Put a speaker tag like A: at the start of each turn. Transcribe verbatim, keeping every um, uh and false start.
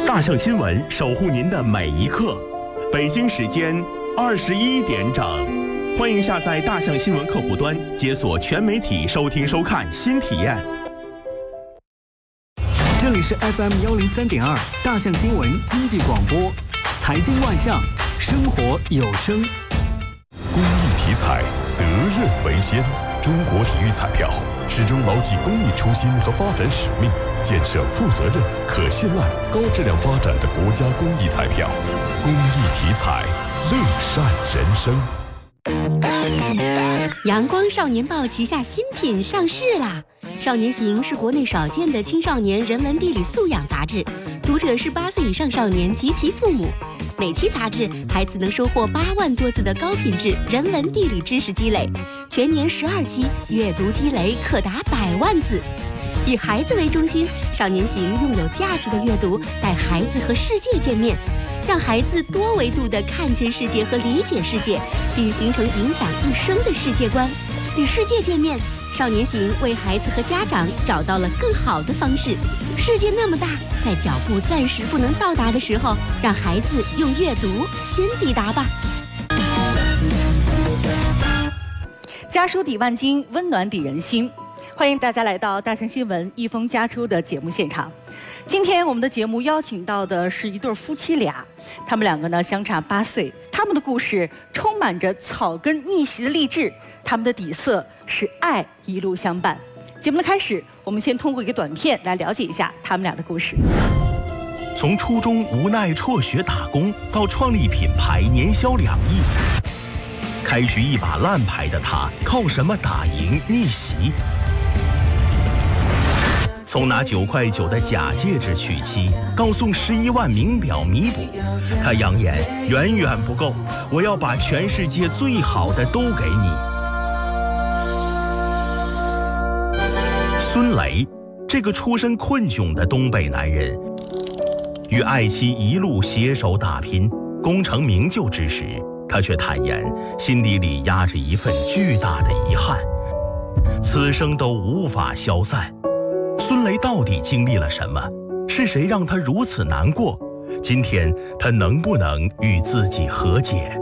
A: 大象新闻守护您的每一刻。北京时间二十一点整，欢迎下载大象新闻客户端，解锁全媒体收听收看新体验。
B: 这里是 F M 幺零三点二大象新闻经济广播，财经万象，生活有声。
C: 公益体彩，责任为先。中国体育彩票始终牢记公益初心和发展使命，建设负责任、可信赖、高质量发展的国家公益彩票。公益体彩，乐善人生。
D: 阳光少年报旗下新品上市啦！少年行是国内少见的青少年人文地理素养杂志，读者是八岁以上少年及其父母。每期杂志，孩子能收获八万多字的高品质人文地理知识积累，全年十二期，阅读积累可达百万字。以孩子为中心，少年行用有价值的阅读带孩子和世界见面，让孩子多维度地看见世界和理解世界，并形成影响一生的世界观。与世界见面，少年行为孩子和家长找到了更好的方式。世界那么大，在脚步暂时不能到达的时候，让孩子用阅读先抵达吧。
E: 家书抵万金，温暖抵人心。欢迎大家来到大象新闻一封家书的节目现场。今天我们的节目邀请到的是一对夫妻俩，他们两个呢相差八岁，他们的故事充满着草根逆袭的励志，他们的底色是爱一路相伴。节目的开始，我们先通过一个短片来了解一下他们俩的故事。
A: 从初中无奈辍学打工，到创立品牌年销两亿，开局一把烂牌的他，靠什么打赢逆袭？从拿九块九的假戒指娶妻，到送十一万名表弥补，他扬言远远不够，我要把全世界最好的都给你。孙雷，这个出身困窘的东北男人，与爱妻一路携手打拼，功成名就之时，他却坦言心底里压着一份巨大的遗憾，此生都无法消散。孙雷到底经历了什么？是谁让他如此难过？今天他能不能与自己和解？